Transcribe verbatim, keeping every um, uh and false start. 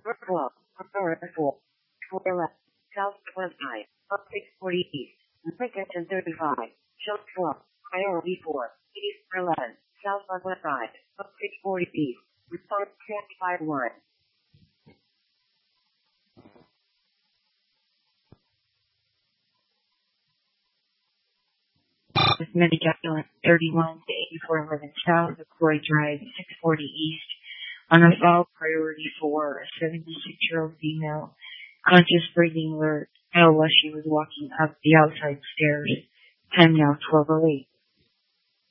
twelve, four, four left, southwest side, up six forty east, Lincoln thirty-five, Shelf twelve, priority four, east eleven, southwest side, up six forty east, response seventy-five one. This Medical thirty-one to eighty-four eleven south, McCoy Drive, six forty east, on a file priority for a seventy-six-year-old female, conscious breathing alert, while she was walking up the outside stairs. Time now twelve oh eight.